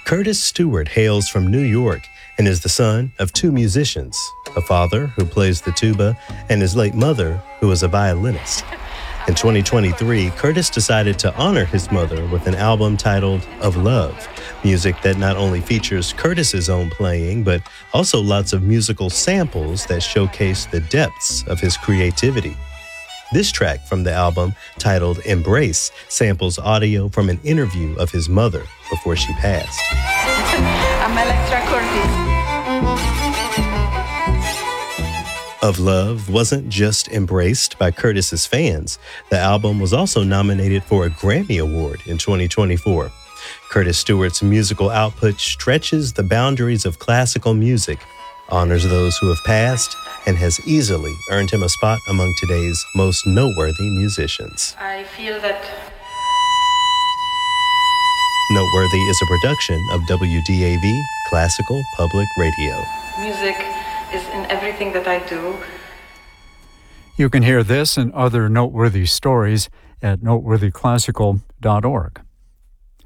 Curtis Stewart hails from New York and is the son of two musicians, a father who plays the tuba and his late mother who is a violinist. In 2023, Curtis decided to honor his mother with an album titled Of Love, music that not only features Curtis's own playing, but also lots of musical samples that showcase the depths of his creativity. This track from the album, titled Embrace, samples audio from an interview of his mother before she passed. I'm Electra Curtis. Of Love wasn't just embraced by Curtis's fans. The album was also nominated for a Grammy Award in 2024. Curtis Stewart's musical output stretches the boundaries of classical music, honors those who have passed, and has easily earned him a spot among today's most noteworthy musicians. I feel that Noteworthy is a production of WDAV Classical Public Radio. music is in everything that I do. You can hear this and other noteworthy stories at noteworthyclassical.org.